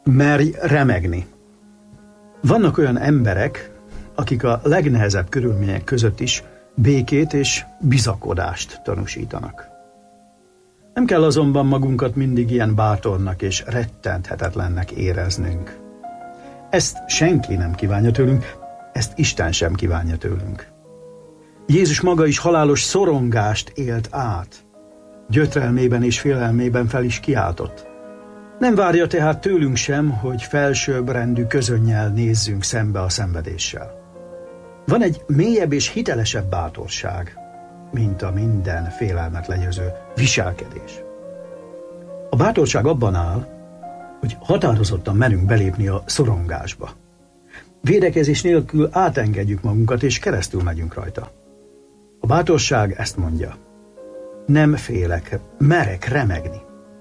Merj remegni. Vannak olyan emberek, akik a legnehezebb körülmények között is békét és bizakodást tanúsítanak. Nem kell azonban magunkat mindig ilyen bátornak és rettenthetetlennek éreznünk. Ezt senki nem kívánja tőlünk, ezt Isten sem kívánja tőlünk. Jézus maga is halálos szorongást élt át. Gyötrelmében és félelmében fel is kiáltott. Nem várja tehát tőlünk sem, hogy felsőbbrendű közönnyel nézzünk szembe a szenvedéssel. Van egy mélyebb és hitelesebb bátorság, mint a minden félelmet legyőző viselkedés. A bátorság abban áll, hogy határozottan merünk belépni a szorongásba. Védekezés nélkül átengedjük magunkat, és keresztül megyünk rajta. A bátorság ezt mondja: nem félek, merek remegni.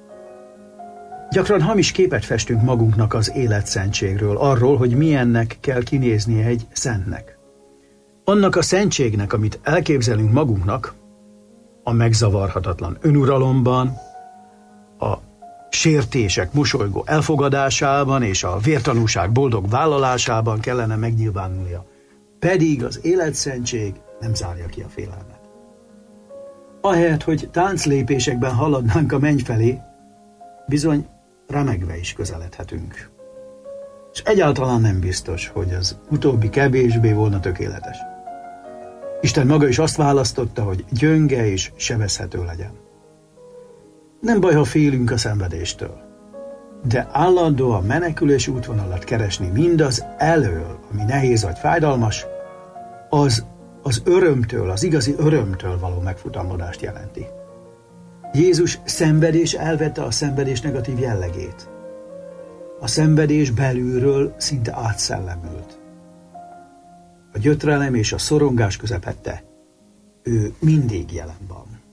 Gyakran hamis képet festünk magunknak az életszentségről, arról, hogy milyennek kell kinéznie egy szentnek. Annak a szentségnek, amit elképzelünk magunknak, a megzavarhatatlan önuralomban, a sértések mosolygó elfogadásában és a vértanúság boldog vállalásában kellene megnyilvánulnia. Pedig az életszentség nem zárja ki a félelmet. Ahelyett, hogy tánclépésekben haladnánk a menny felé, bizony remegve is közeledhetünk. És egyáltalán nem biztos, hogy az utóbbi kevésbé volna tökéletes. Isten maga is azt választotta, hogy gyönge és sebezhető legyen. Nem baj, ha félünk a szenvedéstől, de állandóan menekülés útvonalat keresni mindaz elől, ami nehéz vagy fájdalmas, az örömtől, az igazi örömtől való megfutambodást jelenti. Jézus szenvedés elvette a szenvedés negatív jellegét. A szenvedés belülről szinte átszellemült. A gyötrelem és a szorongás közepette ő mindig jelen van.